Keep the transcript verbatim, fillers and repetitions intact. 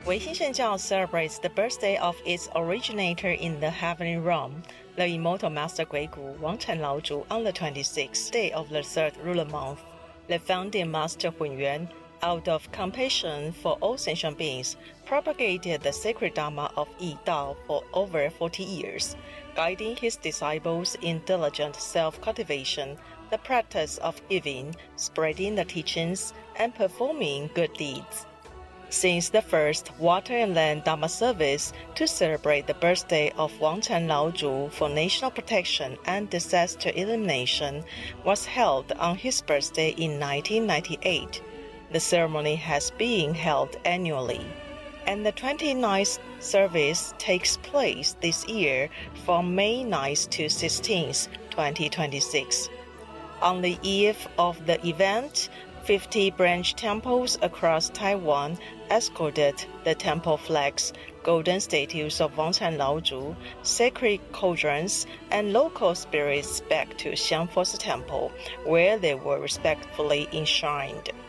维新圣教 celebrates the birthday of its originator in the heavenly realm, the immortal master Guigu Wangchen Laozhu, on the twenty-sixth day of the third lunar month. The founding master Hunyuan, out of compassion for all sentient beings, propagated the sacred Dharma of Yi Dao for over forty years, guiding his disciples in diligent self-cultivation, the practice of giving, spreading the teachings, and performing good deeds. Since the first Water and Land Dharma service to celebrate the birthday of Wangchen Laozhu for national protection and disaster elimination was held on his birthday in nineteen ninety-eight, the ceremony has been held annually, and the twenty-ninth service takes place this year from May ninth to sixteenth, twenty twenty-six. On the eve of the event, fifty branch temples across Taiwan escorted the temple flags, golden statues of Wangchen Laozhu, sacred cauldrons, and local spirits back to Xiangfosi Temple, where they were respectfully enshrined.